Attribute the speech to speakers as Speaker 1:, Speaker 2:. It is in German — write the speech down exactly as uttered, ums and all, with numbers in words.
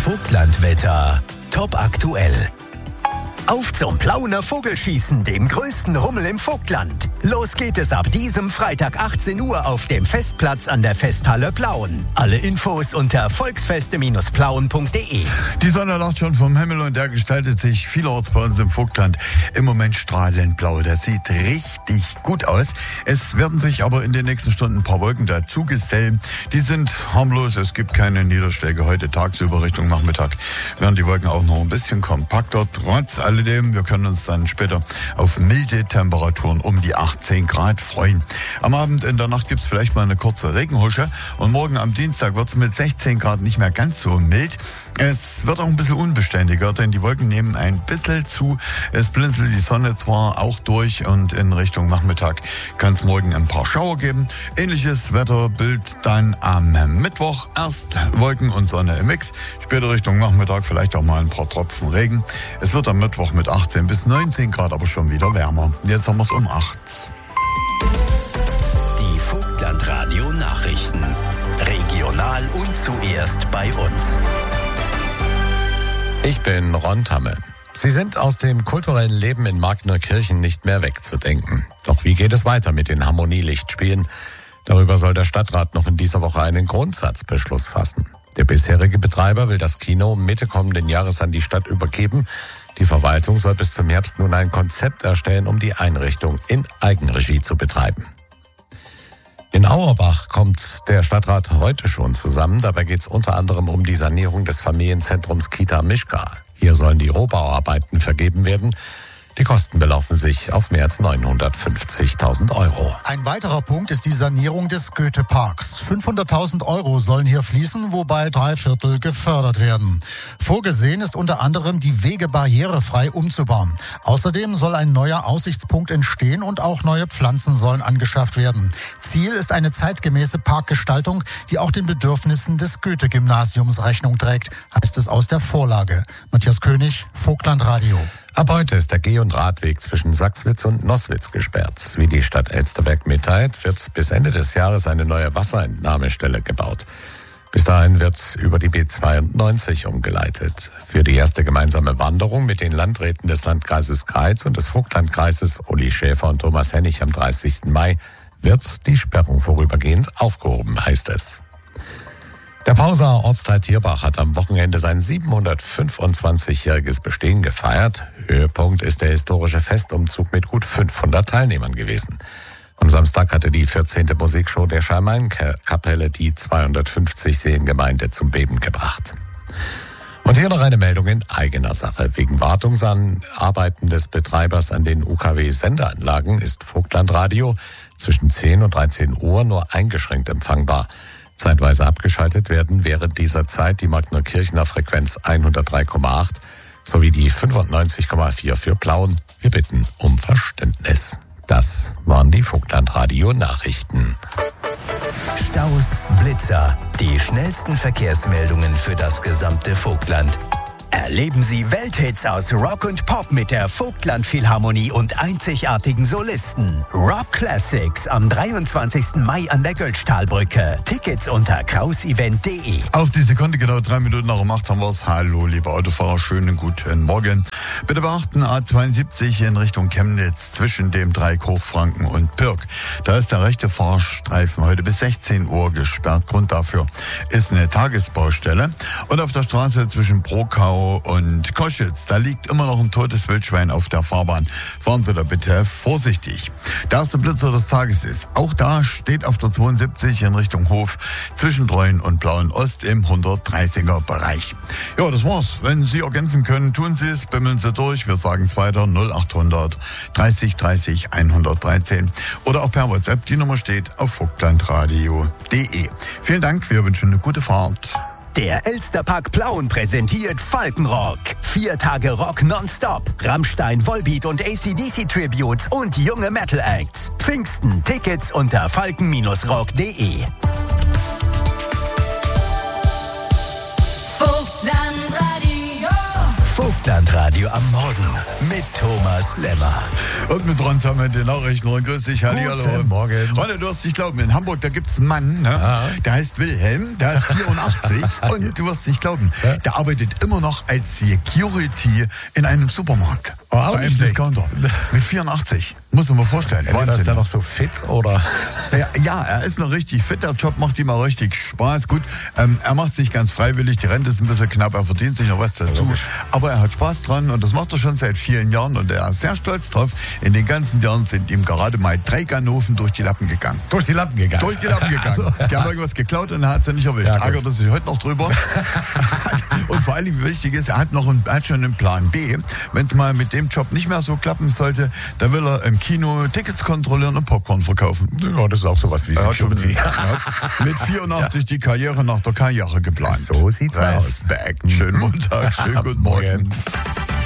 Speaker 1: Vogtlandwetter. Top aktuell. Auf zum Plauner Vogelschießen, dem größten Rummel im Vogtland. Los geht es ab diesem Freitag achtzehn Uhr auf dem Festplatz an der Festhalle Plauen. Alle Infos unter volksfeste plauen punkt de.
Speaker 2: Die Sonne lacht schon vom Himmel und der gestaltet sich vielerorts bei uns im Vogtland im Moment strahlend blau. Das sieht richtig gut aus. Es werden sich aber in den nächsten Stunden ein paar Wolken dazu gesellen. Die sind harmlos, es gibt keine Niederschläge. Heute tagsüber Richtung Nachmittag werden die Wolken auch noch ein bisschen kompakter. Trotz alledem, wir können uns dann später auf milde Temperaturen um die achtzehn Grad freuen. Am Abend in der Nacht gibt es vielleicht mal eine kurze Regenhusche und morgen am Dienstag wird es mit sechzehn Grad nicht mehr ganz so mild. Es wird auch ein bisschen unbeständiger, denn die Wolken nehmen ein bisschen zu. Es blinzelt die Sonne zwar auch durch und in Richtung Nachmittag kann es morgen ein paar Schauer geben. Ähnliches Wetterbild dann am Mittwoch. Erst Wolken und Sonne im Mix, später Richtung Nachmittag vielleicht auch mal ein paar Tropfen Regen. Es wird am Mittwoch mit achtzehn bis neunzehn Grad aber schon wieder wärmer. Jetzt haben wir es um acht.
Speaker 1: Die Vogtlandradio Nachrichten. Regional und zuerst bei uns.
Speaker 3: Ich bin Ron Tamme. Sie sind aus dem kulturellen Leben in Marknerkirchen nicht mehr wegzudenken. Doch wie geht es weiter mit den Harmonielichtspielen? Darüber soll der Stadtrat noch in dieser Woche einen Grundsatzbeschluss fassen. Der bisherige Betreiber will das Kino Mitte kommenden Jahres an die Stadt übergeben. Die Verwaltung soll bis zum Herbst nun ein Konzept erstellen, um die Einrichtung in Eigenregie zu betreiben. In Auerbach kommt der Stadtrat heute schon zusammen. Dabei geht es unter anderem um die Sanierung des Familienzentrums Kita Mischka. Hier sollen die Rohbauarbeiten vergeben werden. Die Kosten belaufen sich auf mehr als neunhundertfünfzigtausend Euro.
Speaker 4: Ein weiterer Punkt ist die Sanierung des Goethe-Parks. fünfhunderttausend Euro sollen hier fließen, wobei drei Viertel gefördert werden. Vorgesehen ist unter anderem, die Wege barrierefrei umzubauen. Außerdem soll ein neuer Aussichtspunkt entstehen und auch neue Pflanzen sollen angeschafft werden. Ziel ist eine zeitgemäße Parkgestaltung, die auch den Bedürfnissen des Goethe-Gymnasiums Rechnung trägt, heißt es aus der Vorlage. Matthias König, Vogtlandradio.
Speaker 3: Ab heute ist der Geh- und Radweg zwischen Sachswitz und Noßwitz gesperrt. Wie die Stadt Elsterberg mitteilt, wird bis Ende des Jahres eine neue Wasserentnahmestelle gebaut. Bis dahin wird über die B zweiundneunzig umgeleitet. Für die erste gemeinsame Wanderung mit den Landräten des Landkreises Greiz und des Vogtlandkreises Uli Schäfer und Thomas Hennig am dreißigsten Mai wird die Sperrung vorübergehend aufgehoben, heißt es. Der Pauser Ortsteil Tierbach hat am Wochenende sein siebenhundertfünfundzwanzigjähriges Bestehen gefeiert. Höhepunkt ist der historische Festumzug mit gut fünfhundert Teilnehmern gewesen. Am Samstag hatte die vierzehnte Musikshow der Schalmein-Kapelle die zweihundertfünfzig Seelengemeinde zum Beben gebracht. Und hier noch eine Meldung in eigener Sache. Wegen Wartungsarbeiten des Betreibers an den U K W-Sendeanlagen ist Vogtlandradio zwischen zehn und dreizehn Uhr nur eingeschränkt empfangbar. Zeitweise abgeschaltet werden während dieser Zeit die Marknerkirchener Frequenz hundertdrei Komma acht sowie die fünfundneunzig Komma vier für Plauen. Wir bitten um Verständnis. Das waren die Vogtlandradio-Nachrichten.
Speaker 1: Staus, Blitzer, die schnellsten Verkehrsmeldungen für das gesamte Vogtland. Erleben Sie Welthits aus Rock und Pop mit der Vogtland-Philharmonie und einzigartigen Solisten. Rock Classics am dreiundzwanzigsten Mai an der Götztalbrücke. Tickets unter krausevent punkt de.
Speaker 2: Auf die Sekunde, genau drei Minuten nach um acht haben wir es. Hallo, liebe Autofahrer, schönen guten Morgen. Bitte beachten, A zweiundsiebzig in Richtung Chemnitz zwischen dem Dreieck Hochfranken und Pirk. Da ist der rechte Fahrstreifen heute bis sechzehn Uhr gesperrt. Grund dafür ist eine Tagesbaustelle. Und auf der Straße zwischen Brokau und Koschitz, da liegt immer noch ein totes Wildschwein auf der Fahrbahn. Fahren Sie da bitte vorsichtig. Der erste Blitzer des Tages ist, auch da steht auf der zweiundsiebzig in Richtung Hof zwischen Treuen und Blauen Ost im hundertdreißiger Bereich. Ja, das war's. Wenn Sie ergänzen können, tun Sie es, bimmeln Sie durch. Wir sagen es weiter, null achthundert dreißig dreißig hundertdreizehn oder auch per WhatsApp. Die Nummer steht auf vogtlandradio punkt de. Vielen Dank, wir wünschen eine gute Fahrt.
Speaker 1: Der Elsterpark Plauen präsentiert Falkenrock. Vier Tage Rock nonstop. Rammstein, Volbeat und A C D C Tributes und junge Metal Acts. Pfingsten Tickets unter falken rock punkt de.
Speaker 5: Vogtlandradio.
Speaker 1: Vogtland Vogtlandradio am Morgen mit Thomas Lemmer.
Speaker 2: Und mit Ron haben wir die Nachrichten. Und grüß dich, hallihallo.
Speaker 3: Guten Morgen.
Speaker 2: Ron, du wirst nicht glauben, in Hamburg, da gibt's einen Mann, ne? Ja. Der heißt Wilhelm, der ist vierundachtzig. Und du wirst nicht glauben, ja. Der arbeitet immer noch als Security in einem Supermarkt.
Speaker 3: Oh, auch
Speaker 2: bei einem
Speaker 3: nicht
Speaker 2: Discounter. Mit vierundachtzig. Muss man mal vorstellen.
Speaker 3: Ja, ist der noch so fit, oder?
Speaker 2: Ja, ja, er ist noch richtig fit. Der Job macht ihm auch richtig Spaß. Gut, ähm, er macht sich ganz freiwillig. Die Rente ist ein bisschen knapp. Er verdient sich noch was dazu. Logisch. Aber er hat Spaß dran und das macht er schon seit vielen Jahren. Und er ist sehr stolz drauf. In den ganzen Jahren sind ihm gerade mal drei Ganoven durch die Lappen gegangen.
Speaker 3: Durch die Lappen gegangen?
Speaker 2: Durch die Lappen gegangen. Also, die haben irgendwas geklaut und er hat sie nicht erwischt. Ja, ärgert er sich heute noch drüber. Und vor allem, wie wichtig ist, er hat noch einen, er hat schon einen Plan B. Wenn es mal mit dem Job nicht mehr so klappen sollte, dann will er im Kino Tickets kontrollieren und Popcorn verkaufen.
Speaker 3: Ja, das ist auch sowas wie Security.
Speaker 2: Ja, mit vierundachtzig ja. Die Karriere nach der Karriere geplant.
Speaker 3: So sieht's aus.
Speaker 2: Respekt. Schönen Montag, schönen guten Morgen. Morgen.